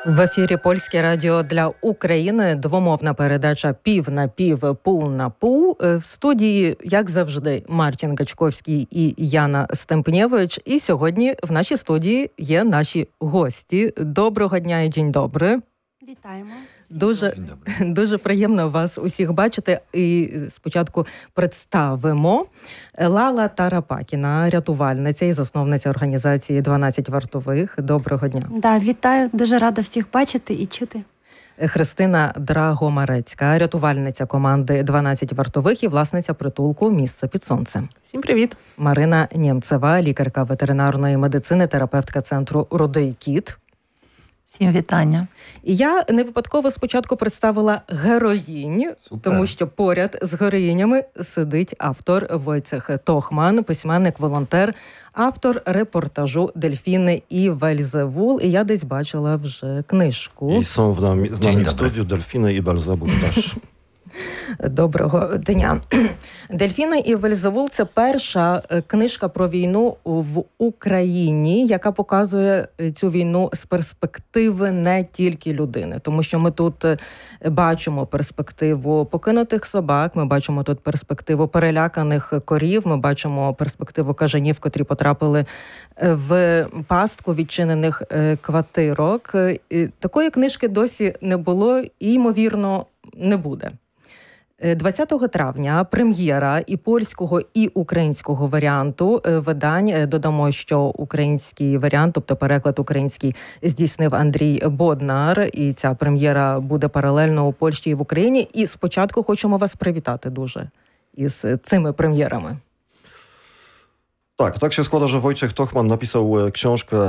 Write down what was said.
В ефірі Польське радіо для України. Двомовна передача «Пів на пів, пул на пул». В студії, як завжди, Мартін Гачковський і Яна Стемпнєвич. І сьогодні в нашій студії є наші гості. Доброго дня і день добрий. Вітаємо. Дуже приємно вас усіх бачити. І спочатку представимо Лала Тарапакіна, рятувальниця і засновниця організації «12 вартових». Доброго дня. Да, вітаю. Дуже рада всіх бачити і чути. Христина Драгомарецька, рятувальниця команди «12 вартових» і власниця притулку «Місце під сонцем». Всім привіт. Марина Нємцева, лікарка ветеринарної медицини, терапевтка центру «Рудий кіт». Всім вітання. І я не випадково спочатку представила героїнь, тому що поряд з героїнями сидить автор Войцех Тохман, письменник-волонтер, автор репортажу «Дельфіни і Вельзевул». І я десь бачила вже книжку. І są з нами в студію «Дельфіни і Вельзевул» теж. Доброго дня. «Дельфіни і Вельзевул» – це перша книжка про війну в Україні, яка показує цю війну з перспективи не тільки людини. Тому що ми тут бачимо перспективу покинутих собак, ми бачимо тут перспективу переляканих корів, ми бачимо перспективу кажанів, котрі потрапили в пастку відчинених квартирок. Такої книжки досі не було і, ймовірно, не буде. 20 травня прем'єра і польського, і українського варіанту видань. Додамо, що український варіант, тобто переклад український, здійснив Андрій Боднар. І ця прем'єра буде паралельно у Польщі і в Україні. І спочатку хочемо вас привітати дуже із цими прем'єрами. Tak się składa, że Wojciech Tochman napisał książkę